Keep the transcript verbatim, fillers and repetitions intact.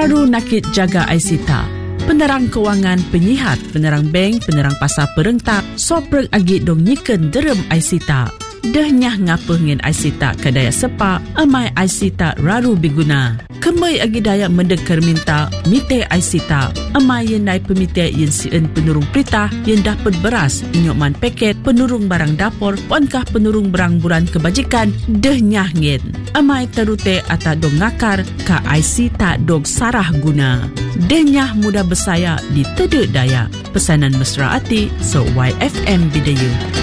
Raru nakit jaga Aisita. Penerang kewangan, penyihat, penerang bank, penerang pasar perentak, soprek agi dong nyiken derem Aisita. Dah nyah ngapa ngin Aisita kadaya sepa, amai Aisita raru biguna. Kemai agi daya mendekar minta, mite Aisita. Amai yen nai pemite yen sien penurung perintah, yen dapat beras, inyokman paket, penurung barang dapur, ponkah penurung barang buran kebajikan, dah nyah ngin. Amai terute ata dong ngakar, ka Aisita dong sarah guna. Dah nyah mudah bersaya di tedek daya. Pesanan mesra hati, so Y F M Bidayu.